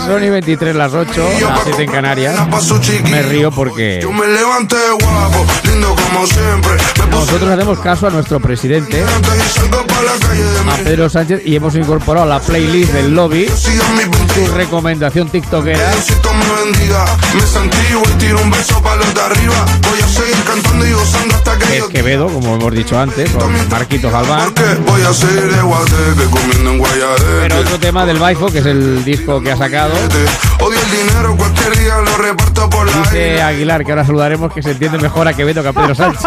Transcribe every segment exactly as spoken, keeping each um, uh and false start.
Son y veintitrés las ocho, las siete en Canarias. Me río porque nosotros hacemos caso a nuestro presidente, a Pedro Sánchez, y hemos incorporado a la playlist del lobby su recomendación tiktokera, que es Quevedo, como hemos dicho antes, con Marquitos Galván. Pero otro tema del Baifo, que es el disco que ha sacado. Dice Aguilar, que ahora saludaremos, que se entiende mejor a Quevedo que a Pedro Sánchez.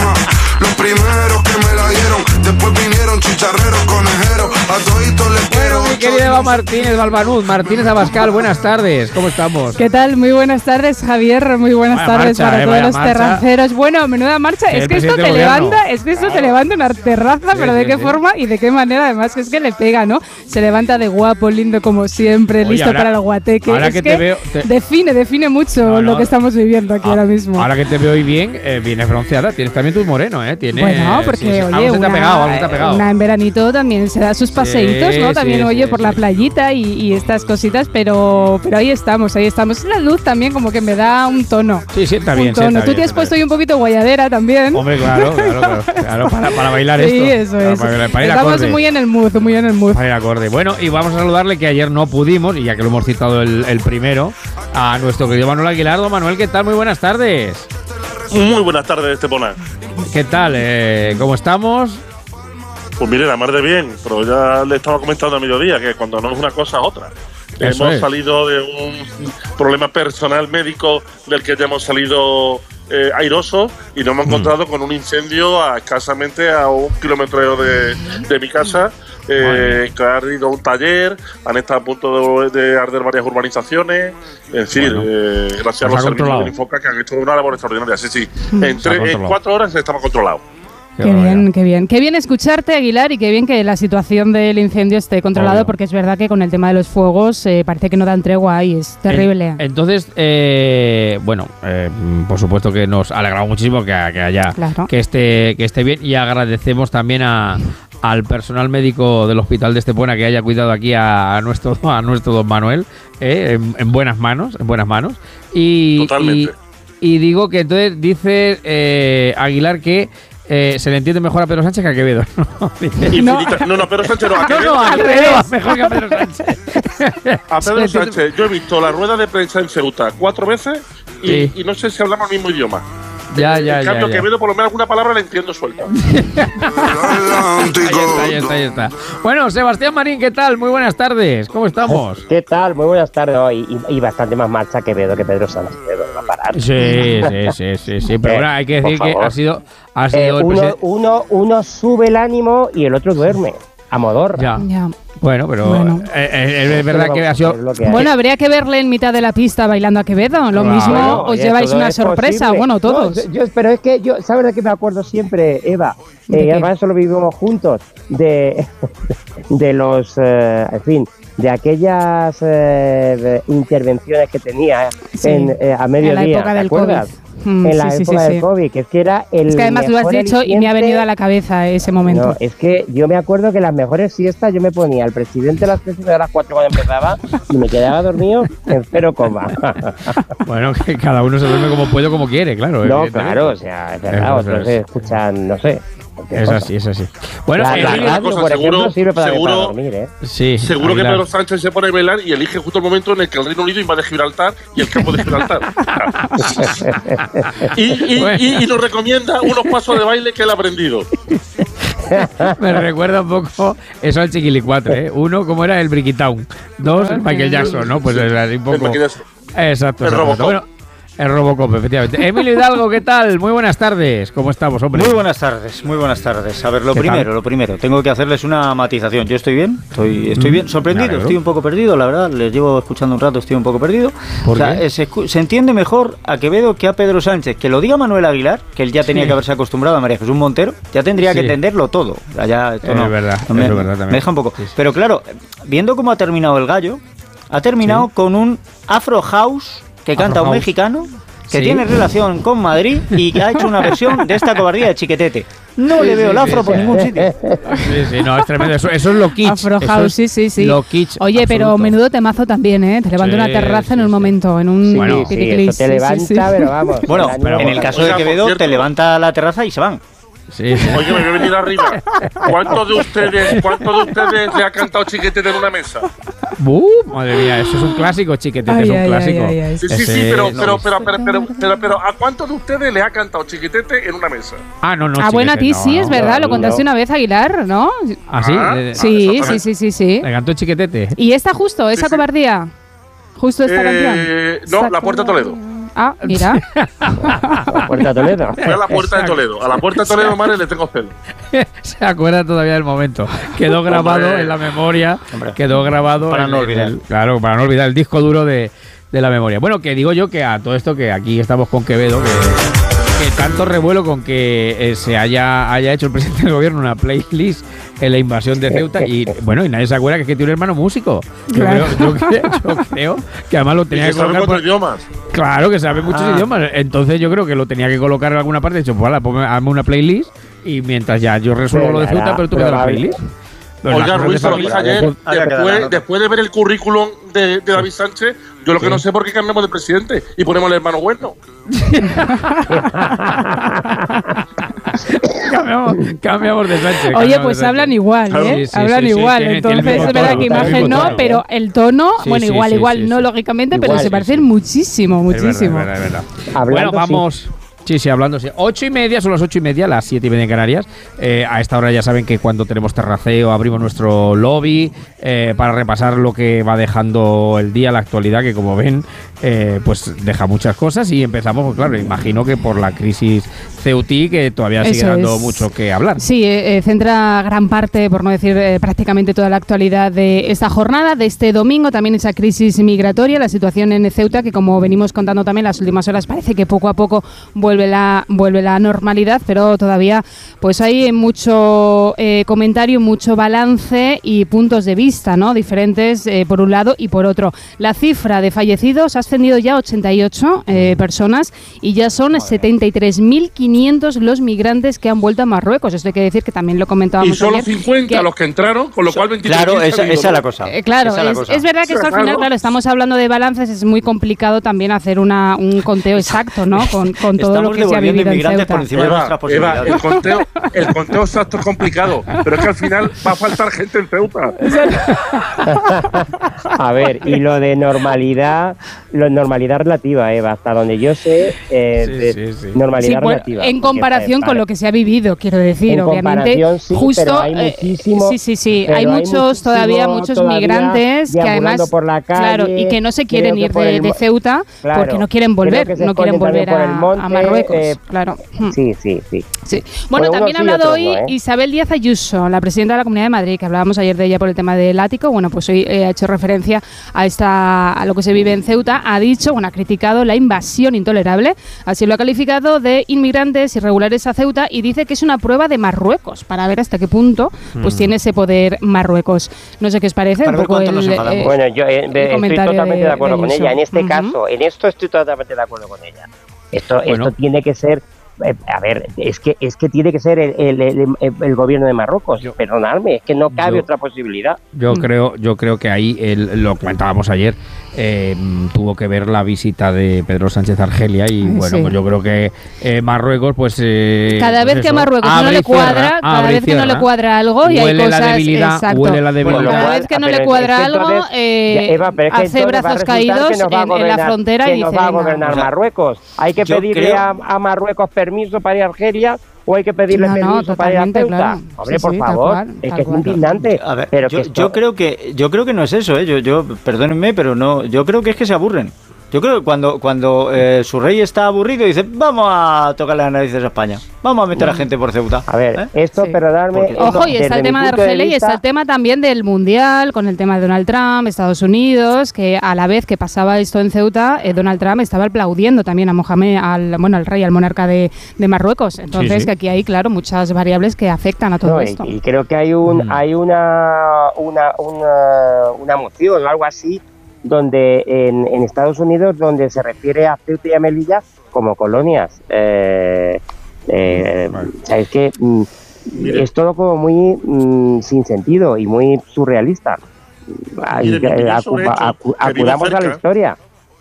Los primeros que me la dieron, después vinieron chicharreros, conejeros, a toditos les quiero. Bueno, mi querida Eva Martínez Balbanud, Martínez Abascal, buenas tardes, ¿cómo estamos? ¿Qué tal? Muy buenas tardes, Javier, muy buenas vaya tardes marcha, para eh, todos vaya los marcha. terraceros. Bueno, menuda marcha, El es que esto te levanta, es que esto claro. te levanta una terraza, sí, pero sí, de qué sí. forma y de qué manera, además, que es que le pega, ¿no? Se levanta de guapo, lindo como siempre, Oye, listo ahora, para el guateque. Ahora es que, que te veo, te... define, define mucho no, no, lo que estamos viviendo aquí ah, ahora mismo. Ahora que te veo hoy bien, eh, vienes bronceada, tienes también tu moreno, ¿eh? Tienes, bueno, porque, sí, sí. oye, algo se te ha pegado, algo se te ha una, pegado. una en veranito también se da sus paseitos, sí, ¿no? También, sí, oye, sí, por sí. la playita y, y estas cositas, pero, pero ahí estamos, ahí estamos. La luz también como que me da un tono. Sí, sí, está bien. Un tono. Sí, está Tú bien, te has puesto hoy un poquito guayadera también. Hombre, claro, claro, claro, claro para, para bailar sí, esto. Sí, eso es. Para, para ir Estamos acorde. muy en el mood, muy en el mood. Para ir acorde. Bueno, y vamos a saludarle, que ayer no pudimos, y ya que lo hemos citado el, el primero, a nuestro querido Manuel Aguilar. Don Manuel, ¿qué tal? Muy buenas tardes. Muy buenas tardes, Estepona. ¿Qué tal? Eh, ¿Cómo estamos? Pues mire, la mar de bien, pero ya le estaba comentando a mediodía que cuando no es una cosa es otra. Eso hemos es. salido de un problema personal médico del que ya hemos salido eh, airosos y nos hemos mm. encontrado con un incendio a escasamente a un kilómetro de, de mi casa. Eh, que ha ardido un taller, han estado a punto de, de arder varias urbanizaciones. Es decir, bueno, eh, gracias a los servicios del Infoca, que han hecho una labor extraordinaria. Sí, sí. Mm. En, tre- en cuatro horas estaba controlado. Qué, qué bien, qué bien. Qué bien escucharte, Aguilar, y qué bien que la situación del incendio esté controlado, Obvio. porque es verdad que con el tema de los fuegos eh, parece que no dan tregua ahí, es terrible. En, entonces, eh, bueno, eh, por supuesto que nos alegramos muchísimo que, que haya claro. que esté que esté bien, y agradecemos también a al personal médico del hospital de Estepona que haya cuidado aquí a, a nuestro a nuestro don Manuel eh, en, en buenas manos, en buenas manos. Y, Totalmente. Y, y digo que entonces dice eh, Aguilar que Eh, se le entiende mejor a Pedro Sánchez que a Quevedo. No, no, no, Pedro Sánchez no, a Quevedo. No, no, a Quevedo mejor que a Pedro Sánchez. A Pedro Sánchez, yo he visto la rueda de prensa en Ceuta cuatro veces y, sí. y no sé si hablamos el mismo idioma. Ya, ya, en cambio, ya, ya. Quevedo, por lo menos alguna palabra la entiendo suelta. ahí está, ahí está, ahí está. Bueno, Sebastián Marín, ¿qué tal? Muy buenas tardes. ¿Cómo estamos? ¿Qué tal? Muy buenas tardes. Oh, y, y bastante más marcha Quevedo que Pedro Sánchez. Va a parar. Sí, sí, sí, sí, sí. Pero eh, bueno, hay que decir que ha sido, ha sido eh, el uno, presidente. uno, uno sube el ánimo y el otro duerme. A modorra. Ya. ya. Bueno, pero bueno. Eh, eh, es verdad que ha sido. Que bueno, habría que verle en mitad de la pista bailando a Quevedo. Lo claro. mismo bueno, os oye, lleváis una es sorpresa. posible. Bueno, todos. No, yo, pero es que yo, ¿sabes de qué me acuerdo siempre, Eva? ¿De Eh, además, eso lo vivimos juntos. De, de los. Eh, en fin. De aquellas eh, de intervenciones que tenía sí. en, eh, a mediodía. En la época ¿te del acuerdas? COVID. Mm, en la sí, época sí, del sí. COVID, que es que era el. Es que además lo has dicho y me ha venido a la cabeza ese momento. No, es que yo me acuerdo que las mejores siestas yo me ponía al presidente a las tres y a las cuatro cuando empezaba y me quedaba dormido en cero coma. Bueno, que cada uno se duerme como puede o como quiere, claro. No, claro, o sea, es verdad, Eso, otros eso. escuchan, no sé. Es así, es así. Bueno, la, eh, la Emilio, radio, cosa, por seguro- ejemplo, sirve para, seguro- para dormir, ¿eh? sí, Seguro Aguilar. que Pedro Sánchez se pone a bailar y elige justo el momento en el que el Reino Unido invade Gibraltar y el campo de Gibraltar. y, y, Bueno. y, y nos recomienda unos pasos de baile que él ha aprendido. Me recuerda un poco eso al Chiquilicuatre, ¿eh? Uno, ¿cómo era? El Brickitown. Dos, el Michael Jackson, ¿no? Pues es así un poco. El Michael Jackson. Exacto. El exacto. Robocop. Bueno, el Robocop, efectivamente. Emilio Hidalgo, ¿qué tal? Muy buenas tardes. ¿Cómo estamos, hombre? Muy buenas tardes, muy buenas tardes. A ver, lo ¿Qué primero, tal? lo primero, tengo que hacerles una matización. Yo estoy bien, estoy, estoy Mm, bien, me sorprendido, alegro. estoy un poco perdido, la verdad. Les llevo escuchando un rato, estoy un poco perdido. ¿Por o sea, qué? eh, se, escu- se entiende mejor a Quevedo que a Pedro Sánchez. Que lo diga Manuel Aguilar, que él ya tenía Sí. que haberse acostumbrado a María Jesús Montero, ya tendría Sí. que entenderlo todo. O sea, ya, esto Es no- verdad, no me, es verdad también. me deja un poco. Sí, sí. Pero claro, viendo cómo ha terminado el gallo, ha terminado Sí. con un Afro House que Afro canta un House. mexicano que Sí. tiene relación con Madrid y que ha hecho una versión de esta cobardía de Chiquetete. No Sí, le veo sí, el afro sí, por sí. ningún sitio. Sí, sí, no, es tremendo. Eso, eso es lo kitsch. Afro Eso House, es sí, sí, sí. Lo kitsch. Oye, pero absoluto. menudo temazo también, ¿eh? Te levanta Sí, una terraza en sí, un sí. momento, en un Bueno, sí, piticlis, eso te levanta, pero vamos. Bueno, la pero en el nieve. caso de Oiga, por Quevedo, cierto. te levanta la terraza y se van. Sí, sí. Oye, me voy a venir arriba. ¿Cuántos de ustedes, cuántos de ustedes le ha cantado Chiquetete en una mesa? Uh, madre mía, eso es un clásico, Chiquetete, Ay, es un ay, clásico. ay, ay, ay. Sí, sí, Ese- sí, pero, no. pero, pero, pero, pero, pero, pero, ¿a cuántos de ustedes le ha cantado Chiquetete en una mesa? Ah, no, no. Ah, bueno, a ti Chiquetete, sí, no, es no. verdad, lo no. contaste una vez, Aguilar, ¿no? Ah, sí. Ah, Le- Sí, sí, exactamente. sí, sí, sí. Le cantó Chiquetete. ¿Y esta justo, esa Sí, sí. cobardía? Justo esta Eh, canción. no, Esa La Puerta de Toledo. cobardía. Ah, mira. La Puerta de Toledo. Fue a la Puerta de Toledo. A la Puerta de Toledo, madre, le tengo pelo. Se acuerda todavía del momento. Quedó grabado Hombre. en la memoria. Hombre. Quedó grabado. Para en no el- olvidar. el- claro, para no olvidar el disco duro de, de la memoria. Bueno, que digo yo que a todo esto, que aquí estamos con Quevedo, que, que tanto revuelo con que eh, se haya, haya hecho el presidente del gobierno una playlist en la invasión de Ceuta y bueno, y nadie se acuerda que es que tiene un hermano músico. Yo, Claro. creo, yo, creo, yo creo que además lo Y tenía que que sabe colocar. cuatro por- idiomas. Claro, que sabe muchos Ah. idiomas. Entonces yo creo que lo tenía que colocar en alguna parte. He dicho, pues hala, ponme- hazme una playlist y mientras ya yo resuelvo lo de Venga, Ceuta, pero tú me das la probable. playlist. Pero las Oiga, cosas Ruiz, de te lo dije familia- ayer, Haya quedado la después, nota. después de ver el currículum de, de David Sánchez, yo lo que Sí. no sé por qué cambiamos de presidente y ponemos el hermano bueno. cambiamos, cambiamos de Sánchez. Oye, cambiamos pues de Sánchez. hablan igual, Claro. ¿eh? Sí, sí, hablan sí, sí, igual. tiene- tiene el Entonces, mismo es verdad tono, que tiene el imagen mismo no, tono. pero el tono, Sí, bueno, sí, igual, sí, igual, sí, no sí. lógicamente, pero Igual, se sí, parecen sí. muchísimo, Es verdad, muchísimo. es verdad, es verdad. Hablando, Bueno, sí. vamos. Sí, sí, hablando, sí. Ocho y media, son las ocho y media, las siete y media en Canarias. Eh, a esta hora ya saben que cuando tenemos terraceo abrimos nuestro lobby eh, para repasar lo que va dejando el día, la actualidad, que como ven, eh, pues deja muchas cosas y empezamos, pues claro, imagino que por la crisis ceutí, que todavía sigue Eso dando es. mucho que hablar. Sí, eh, eh, centra gran parte, por no decir eh, prácticamente toda la actualidad de esta jornada, de este domingo, también esa crisis migratoria, la situación en Ceuta, que como venimos contando también las últimas horas, parece que poco a poco vuelve la, vuelve la normalidad, pero todavía pues hay mucho eh, comentario, mucho balance y puntos de vista, ¿no? Diferentes eh, por un lado y por otro. La cifra de fallecidos ha ascendido ya a ochenta y ocho eh, personas y ya son setenta y tres mil quinientos los migrantes que han vuelto a Marruecos. Esto hay que decir que también lo comentábamos Y solo ayer, cincuenta que- los que entraron, con lo cual veintitrés Claro, mil se esa, han ido, esa es ¿no? la cosa. Eh, claro, Esa es la es, cosa. es verdad que esto al Claro. final, claro, estamos hablando de balances, es muy complicado también hacer una, un conteo exacto, ¿no? Con, con todo lo Estamos que se ha devolviendo vivido en inmigrantes por Ceuta. encima de Eva, nuestras Eva, posibilidades. el conteo, el conteo exacto es complicado, pero es que al final va a faltar gente en Ceuta. A ver, y lo de normalidad, lo de normalidad relativa, Eva, hasta donde yo sé, eh, Sí, de sí, sí. normalidad Sí, bueno, relativa. en porque, comparación eh, con lo que se ha vivido, quiero decir, En obviamente. comparación, sí, justo, pero hay eh, muchísimo- sí, sí, sí, pero hay hay muchos muchísimo todavía, muchos todavía migrantes que deambulando además, por la calle, claro, y que no se quieren creo que ir por de, el de mo- Ceuta Claro, porque no quieren creo volver, que se no quieren esconden volver también por a, el monte, a Marruecos, eh, claro. Hmm. Sí, sí, sí. Sí. Bueno, Bueno, también ha unos sí, hablado otros hoy no, ¿eh? Isabel Díaz Ayuso, la presidenta de la Comunidad de Madrid, que hablábamos ayer de ella por el tema del ático. Bueno, pues hoy eh, ha hecho referencia a esta a lo que se vive en Ceuta. Ha dicho, bueno, ha criticado la invasión intolerable, así lo ha calificado, de inmigrantes irregulares a Ceuta y dice que es una prueba de Marruecos para ver hasta qué punto pues tiene ese poder Marruecos. No sé qué os parece. Para un ver poco cuánto nos el, enfadamos. eh, Bueno, yo eh, estoy comentario totalmente de, de- acuerdo de con Ayuso. ella. En este Ujú. caso, en esto estoy totalmente de acuerdo con ella. Esto, Bueno. esto tiene que ser, eh, a ver, es que es que tiene que ser el, el- el- el- el gobierno de Marruecos. Yo- Perdonadme, es que no cabe yo- otra posibilidad. Yo Mm. creo, yo creo que ahí el- lo comentábamos ayer. eh, tuvo que ver la visita de Pedro Sánchez a Argelia y bueno, Sí. pues yo creo que eh, Marruecos, pues eh, Cada pues vez que a eso, Marruecos no abre le y cierra, cuadra, cada abre y vez que no le cierra. cuadra algo y hay Huele la cosas, debilidad, exacto. huele la debilidad. Bueno, Cada cual- vez que no pero le es cuadra que algo, entonces- eh, ya, Eva, pero es que hace entonces va a brazos resultar caídos que nos va a en, en la gobernar- frontera que y nos dice, va a venga. gobernar O sea, Marruecos. Hay que yo pedirle creo- a, a Marruecos permiso para ir a Argelia o hay que pedirle No, no, permiso para ir a totalmente, Ceuta. claro. Hombre, Sí, por sí, tal favor, cual, es tal que es cual. indignante. A ver, pero yo, que esto- yo creo que yo creo que no es eso, ¿eh? Yo, yo perdónenme, pero no, yo creo que es que se aburren. Yo creo que cuando, cuando eh, su rey está aburrido dice, vamos a tocarle las narices a España, vamos a meter a gente por Ceuta. A ver, ¿Eh? esto, Sí. perdonadme. Porque- esto, Ojo, y está desde el mi tema de punto Argelia y está vista- el tema también del Mundial, con el tema de Donald Trump, Estados Unidos, que a la vez que pasaba esto en Ceuta, eh, Donald Trump estaba aplaudiendo también a Mohamed, al, bueno, al rey, al monarca de, de Marruecos. Entonces, Sí, sí. que aquí hay, claro, muchas variables que afectan a todo No, y, esto. y creo que hay un Mm. hay una una, una una moción o algo así donde en, en Estados Unidos, donde se refiere a Ceuta y a Melilla como colonias. Eh, eh, Vale. o sea, es que mm, Mire. es todo como muy mm, sin sentido y muy surrealista. Ahí, Mire, mi opinión acu- sobre esto, acu- que vivo acudamos a la cerca. historia.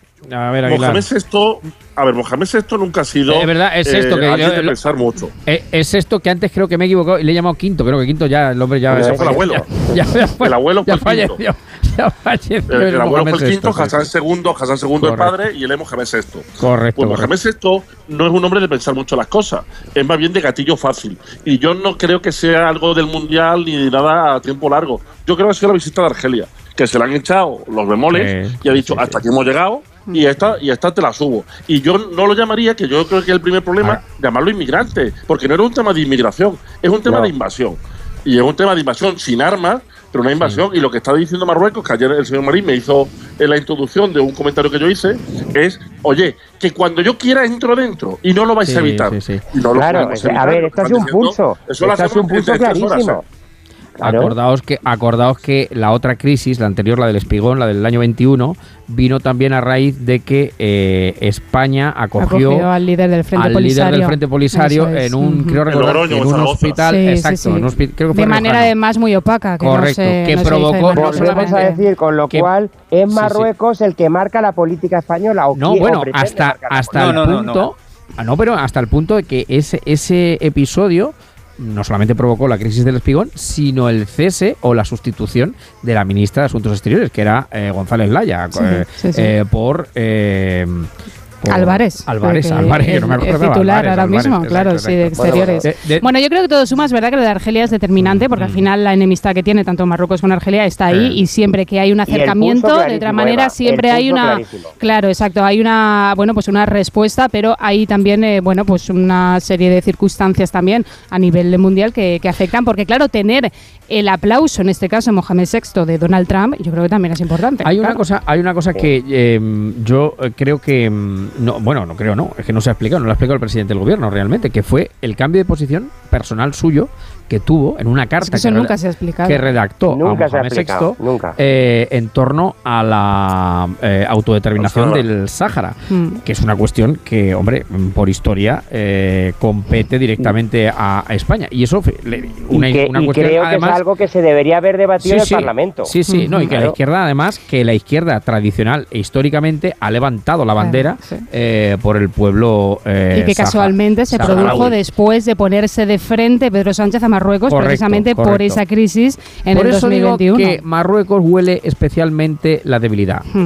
A ver, Aguilar. Mohamed sexto, a ver, Mohamed sexto nunca ha sido Es verdad, es esto que- alguien de lo- pensar mucho. Eh, es esto que antes creo que me he equivocado y le he llamado Quinto. Creo que Quinto ya, el hombre ya. Pero ya ese fue el abuelo. Ya, ya fue- El abuelo ya fue el quinto. falleció. Ya falleció. El, el abuelo Mohamed fue el quinto, sexto, Hassan sí. segundo, Hassan segundo el Correcto. padre y él es Mohamed sexto. Correcto. Pues correcto. Mohamed sexto no es un hombre de pensar mucho las cosas, es más bien de gatillo fácil. Y yo no creo que sea algo del mundial ni nada a tiempo largo. Yo creo que ha sido la visita de Argelia, que se le han echado los bemoles Sí, y ha dicho, sí, hasta sí. aquí hemos llegado y esta, y esta te la subo. Y yo no lo llamaría, que yo creo que el primer problema, Ah. llamarlo inmigrante, porque no era un tema de inmigración, es un tema No. de invasión. Y es un tema de invasión sin armas, pero una invasión. Y lo que está diciendo Marruecos, que ayer el señor Marín me hizo en la introducción de un comentario que yo hice, es, oye, que cuando yo quiera entro dentro y no lo vais Sí, a evitar. sí, sí. Y no lo Claro, podemos es- a evitar, ver, lo esto ha están sido un diciendo. pulso. Eso lo Esto ha sido un hacemos pulso en tres horas, clarísimo. ¿eh? Claro. Acordaos que, acordaos que la otra crisis, la anterior, la del Espigón, la del año veintiuno, vino también a raíz de que eh, España acogió, Acogió al líder del Frente al Polisario. líder del Frente Polisario Eso es. en un, Ujú. creo recordar, Logroño, en en un Zaragoza. hospital, Sí, sí, exacto, sí. en un hospital, creo que fue De manera riojano. además muy opaca. Que no Correcto, se- que no se provocó- dice de no manera Volvemos solamente- a transparente. decir, con lo que- cual es sí, sí. Marruecos el que marca la política española. O No, quiere- o bueno, pretende hasta, marcar la hasta No, el no, no, punto. Ah, no, pero hasta el punto de que ese, ese episodio no solamente provocó la crisis del Espigón, sino el cese o la sustitución de la ministra de Asuntos Exteriores, que era eh, González Laya, Sí, eh, sí, sí. eh, por, eh, por- Álvarez. Álvarez, porque Álvarez, que no me el- el acordaba. titular Álvarez, ahora Álvarez, mismo, exacto, claro, sí, de exacto. exteriores. De- de- Bueno, yo creo que todo suma, es verdad que lo de Argelia es determinante, porque al final la enemistad que tiene tanto Marruecos con Argelia está ahí Eh. y siempre que hay un Y el pulso acercamiento, de otra clarísimo, manera Eva, siempre el hay pulso una, clarísimo. claro, exacto, hay una, bueno, pues una respuesta, pero hay también, eh, bueno, pues una serie de circunstancias también a nivel mundial que, que afectan, porque claro, tener el aplauso, en este caso Mohamed sexto de Donald Trump, yo creo que también es importante. Hay una claro. cosa, hay una cosa que eh, yo eh, creo que mm, no, bueno, no creo, no, es que no se ha explicado, no lo ha explicado el presidente del gobierno realmente, que fue el cambio de posición personal suyo que tuvo en una carta Es que eso que, nunca reda- se ha explicado. que redactó Nunca a se ha Mohamed explicado, sexto nunca. eh, en torno a la eh, autodeterminación Sáhara. del Sáhara, Mm. que es una cuestión que, hombre, mm, por historia eh, compete directamente a, a España. Y eso, le- una, y que, una y cuestión creo además que es algo que se debería haber debatido en el sí. Parlamento. Sí, sí, no, y que la Claro. izquierda, además, que la izquierda tradicional e históricamente ha levantado la bandera sí. eh, por el pueblo. eh, Y que saha- casualmente se saharaui. produjo después de ponerse de frente Pedro Sánchez a Marruecos, Correcto, precisamente por correcto. esa crisis en Por el eso dos mil veintiuno. digo que Marruecos huele especialmente la debilidad. Hmm.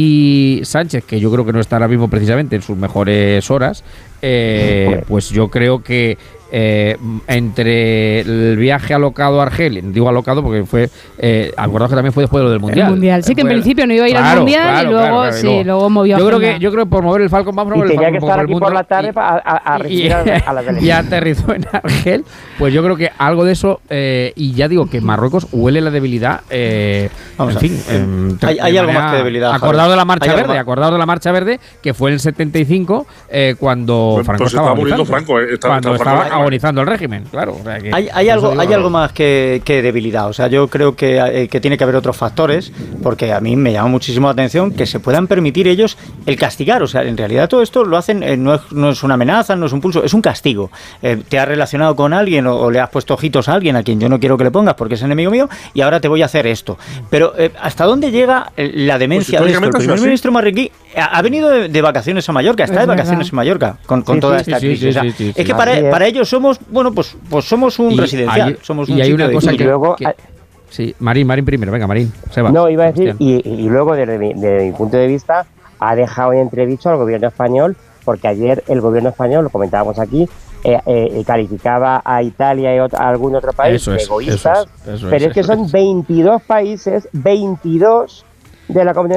Y Sánchez, que yo creo que no está ahora mismo precisamente en sus mejores horas, eh, pues yo creo que eh, entre el viaje alocado a Argelia, digo alocado porque fue, eh, acordaos que también fue después de lo del Mundial. El mundial. Sí, que en Fue- principio no iba a ir al Claro, Mundial claro, y luego, claro, claro, y sí, luego- luego movió yo creo agenda. que yo creo que por mover el Falcon vamos a Y mover el tenía Falcon que un poco estar el aquí mundo por la tarde y- pa- a, a- a y- recibir a, a la y delegación. aterrizó en Argel, pues yo creo que algo de eso, eh, y ya digo que Marruecos huele la debilidad, eh, Vamos en a fin. ver. em, Hay- de hay algo manera- más que debilidad, Javi. Acordaos de la Marcha Hay algo Verde, más. acordaos de la Marcha Verde, que fue en el setenta y cinco, eh, cuando Bueno, Franco pero se estaba estaba muriendo agonizando. Franco, eh, estaba- cuando estaba estaba Franco. agonizando el régimen, claro. o sea que- Hay, hay por algo, eso hay digo- algo más que, que debilidad. O sea, yo creo que, eh, que tiene que haber otros factores, porque a mí me llama muchísimo la atención que se puedan permitir ellos el castigar. O sea, en realidad todo esto lo hacen, eh, no, es, no es una amenaza, no es un pulso, es un castigo. Eh, te has relacionado con alguien o, o le has puesto ojitos a alguien a quien yo no quiero que le pongas porque es enemigo mío y ahora te voy a hacer esto. Pero eh, ¿hasta dónde llega eh, la demencia Pues de esto? El históricamente ha sido primer así. ministro marroquí ha, ha venido de, de vacaciones a Mallorca, está Es de vacaciones verdad. en Mallorca con, con Sí, toda sí, esta sí, crisis. sí, O sea, sí, sí, es sí. que para, Así es. para ellos somos, bueno, pues, pues somos un Y residencial, hay- somos y un hay sitio una de cosa Y que- luego, que- ah, Sí, Marín, Marín primero, venga, Marín. Seba, no, iba a decir, Sebastián. y, y luego desde mi, desde mi punto de vista, ha dejado en entredicho al gobierno español, porque ayer el gobierno español, lo comentábamos aquí, eh, eh, calificaba a Italia y otro- a algún otro país Eso de es, egoístas, eso es, eso pero es, es que eso son es. veintidós países, veintidós de la Comunidad